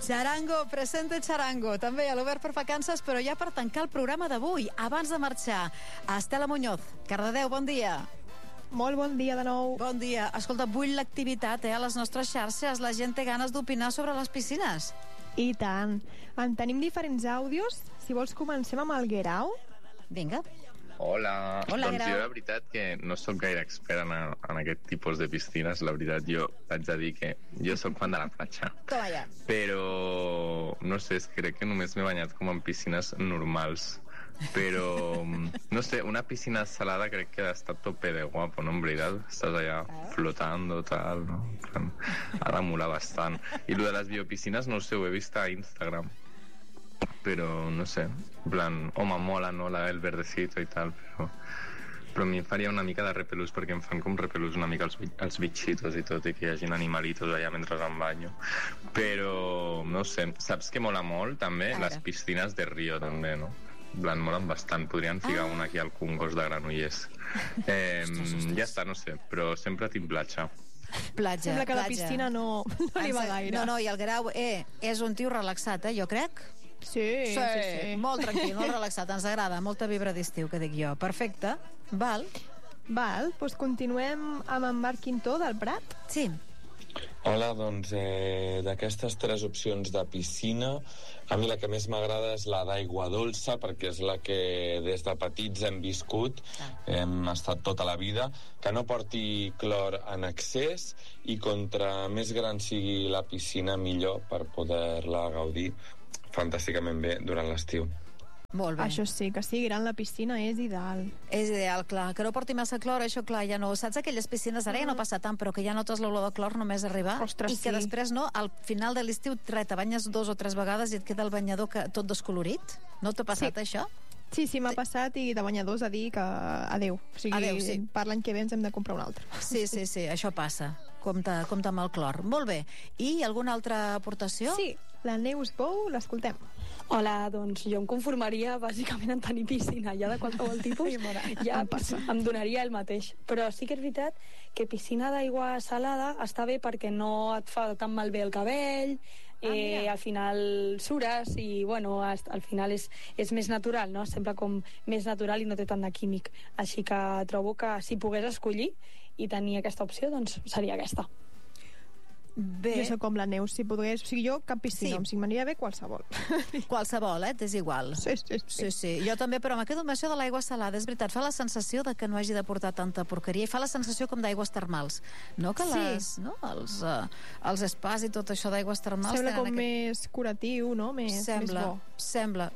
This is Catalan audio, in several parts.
Charango, presente Charango, també a l'Obert per Vacances, però ja per tancar el programa d'avui, abans de marxar. Estela Muñoz, Cardedeu, bon dia. Molt bon dia de nou. Bon dia. Escolta, vull l'activitat a les nostres xarxes. La gent té ganes d'opinar sobre les piscines. I tant. En tenim diferents àudios. Si vols, comencem amb el Guerau. Vinga. Hola. Hola, doncs Grau. jo la veritat que no sóc gaire expert en aquest tipus de piscines. La veritat, jo haig de dir que jo sóc fan de la platja. Toma ja. Però, no sé, crec que només m'he banyat com en piscines normals. Però, no sé, una piscina salada crec que ha estat tope de guapo, ¿no? En veritat, estàs allà flotando, tal, ¿no? Ha de molar bastant. I lo de les biopiscines, no sé, ho he vist a Instagram. Però, no sé, en plan, home, mola, no?, el verdecito i tal, però a mi em faria una mica de repelús, perquè em fan com repelús una mica els bitxitos i tot, i que hi hagin animalitos allà mentre em banyo. Però, no sé, saps que mola molt, també? Les piscines de Rio, també, no? En plan, molen bastant. Podrien ficar una aquí al Congost de Granollers. Ja està, no sé, però sempre tinc platja. Platja, Sembla que platja. la piscina no li va gaire. No, i el Guerau és un tio relaxat, jo crec. Sí. Molt tranquil, molt relaxat, ens agrada, molta vibra d'estiu, que dic jo. Perfecte, val. Val, doncs continuem amb en Marc Quintó del Prat. Sí. Hola, doncs d'aquestes tres opcions de piscina, a mi la que més m'agrada és la d'aigua dolça, perquè és la que des de petits hem viscut, hem estat tota la vida, que no porti clor en excés i contra més gran sigui la piscina millor per poder-la gaudir fantàsticament bé durant l'estiu. Molt bé. Això sí, que sigui gran la piscina és ideal. És ideal, clar. Que no porti massa clor, això, clar, ja no. Saps aquelles piscines, ara ja no passa tant, però que ja notes l'olor de clor només arribar? Ostres, I que sí. Després, no, al final de l'estiu te banyes 2 o 3 vegades i et queda el banyador tot descolorit? No t'ha passat això? Sí, m'ha passat, i de banyadors a dir que adeu. O sigui, Adeu, sí. per l'any que ve ens hem de comprar un altre. Sí, això passa. Compte amb el clor. Molt bé. I alguna altra aportació? Sí, la Neus Bou, l'escoltem. Hola, doncs jo em conformaria bàsicament en tenir piscina, ja de qualsevol tipus, ja em donaria el mateix. Però sí que és veritat que piscina d'aigua salada està bé perquè no et fa tan malbé el cabell, al final sures i, bueno, al final és més natural, no? Sembla com més natural i no té tant de químic. Així que trobo que si pogués escollir i tenir aquesta opció, doncs seria aquesta. Bé. Jo soc com la Neus, si pogués... O sigui, jo cap piscina, si m'aniria bé qualsevol. Qualsevol, t'és igual. Sí. Jo també, però me quedo amb això de l'aigua salada. És veritat, fa la sensació de que no hagi de portar tanta porqueria i fa la sensació com d'aigües termals. No que els spas i tot això d'aigües termals... Sembla com més curatiu, no? Més bo. Sembla.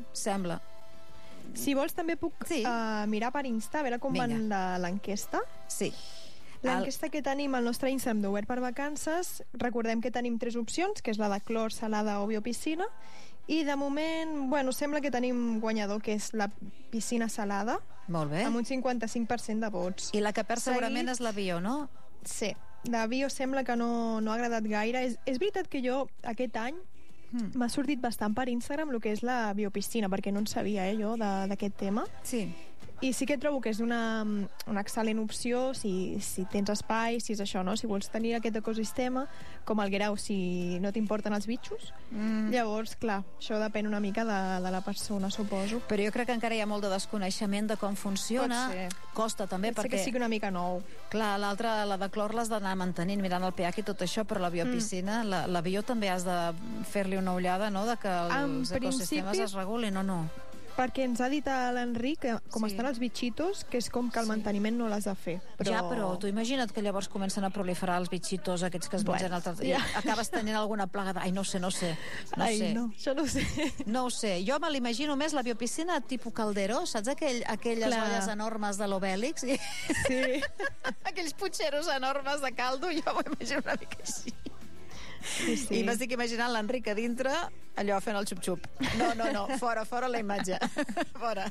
Si vols també puc mirar per Insta, a veure com van l'enquesta. Sí. L'enquesta que tenim al nostre Instagram d'Obert per Vacances, recordem que tenim 3 opcions, que és la de clor, salada o biopiscina, i de moment, sembla que tenim guanyador, que és la piscina salada. Molt bé. Amb un 55% de vots. I la que perd segurament és la bio, no? Sí. La bio sembla que no ha agradat gaire. És veritat que jo aquest any m'ha sortit bastant per Instagram el que és la biopiscina, perquè no en sabia jo d'aquest tema. Sí. I sí que trobo que és una excel·lent opció si tens espai, si és això, no? Si vols tenir aquest ecosistema, com el Guerau, si no t'importen els bitxos. Llavors, clar, això depèn una mica de la persona, suposo. Però jo crec que encara hi ha molt de desconeixement de com funciona. Pot ser. Costa també, perquè... que sigui una mica nou. Clar, l'altra, la de clor, l'has d'anar mantenint, mirant el pH i tot això, però la biopiscina, la bio també has de fer-li una ullada, no?, de que els ecosistemes es regulin o no. Perquè ens ha dit l'Enric que com estan els bitxitos, que és com que el manteniment no l'has de fer. Però tu imagina't que llavors comencen a proliferar els bitxitos aquests que es mengen i acabes tenint alguna plaga Ai, no sé. No, això no ho sé. No ho sé. Jo me l'imagino més la biopiscina tipus Calderó, saps aquelles olles enormes de l'Obèlix? Sí. Aquells putxeros enormes de caldo, jo m'ho imagino una mica així. Sí. I m'estic imaginant l'Enric a dintre allò fent el xup-xup. No, fora la imatge. Fora.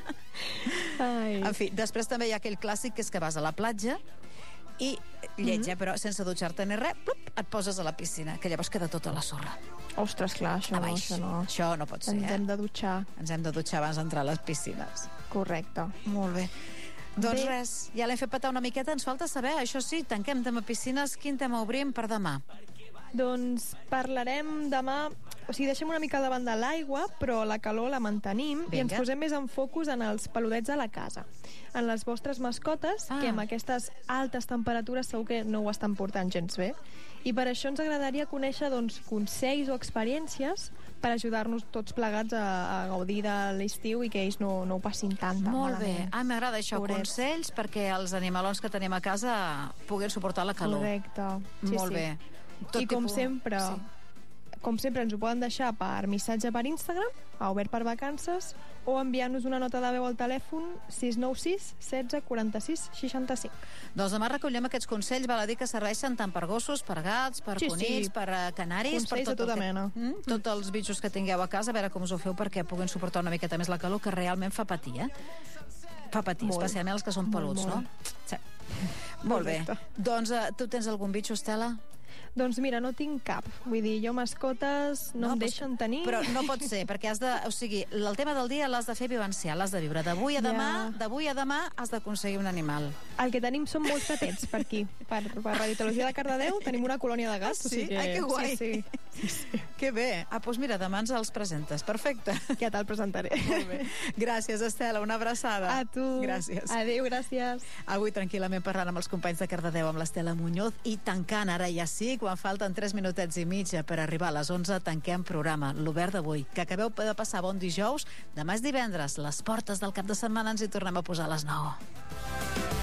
En fi, després també hi ha aquell clàssic que és que vas a la platja i lletja, però sense dutxar-te ni res, et poses a la piscina, que llavors queda tota la sorra. Ostres, clar, això no pot ser. Ens hem de dutxar. Ens hem de dutxar abans d'entrar a les piscines. Correcte. Molt bé. Doncs res, ja l'hem fet petar una miqueta, ens falta saber, això sí, tanquem tema piscines, quin tema obrim per demà? Doncs parlarem demà... O sigui, deixem una mica de banda l'aigua, però la calor la mantenim. Vinga. I ens posem més en focus en els peludets a la casa. En les vostres mascotes, que amb aquestes altes temperatures segur que no ho estan portant gens bé. I per això ens agradaria conèixer consells o experiències per ajudar-nos tots plegats a gaudir de l'estiu i que ells no ho passin tan Molt bé. malament. M'agrada això, Pobrets. consells perquè els animalons que tenim a casa puguin suportar la calor. Correcte. Molt bé. I com sempre... Com sempre, ens ho poden deixar per missatge per Instagram, a Obert per Vacances, o enviar-nos una nota de veu al telèfon 696 16 46 65. Doncs demà recollem aquests consells, val a dir que serveixen tant per gossos, per gats, per conills, per canaris, per Consells de tota mena. Tots els bitxos que tingueu a casa, a veure com us ho feu perquè puguin suportar una miqueta més la calor, que realment fa patir, Fa patir, Molt. especialment els que són peluts, Molt. no? Sí. Molt bé. Doncs tu tens algun bitxo, Estela? Doncs mira, no tinc cap. Vull dir, jo mascotes no em deixen tenir. Però no pot ser, perquè has de... O sigui, el tema del dia l'has de fer vivenciar, l'has de viure. D'avui a demà has d'aconseguir un animal. El que tenim són molts gatets per aquí. Per Radiotologia de Cardedeu tenim una colònia de gats. Sí? O sigui que... Ai, que guai. Sí. Que bé. Doncs mira, demà ens els presentes. Perfecte. Ja te'l presentaré. Molt bé. Gràcies, Estela. Una abraçada. A tu. Gràcies. Adéu, gràcies. Avui tranquil·lament parlant amb els companys de Cardedeu, amb l'Estela Muñoz, i tancant ara ja sí, quan falten 3 minutets i mig per arribar a les 11, tanquem programa, l'Obert d'avui. Que acabeu de passar bon dijous. Demà és divendres, les portes del cap de setmana ens hi tornem a posar a les 9.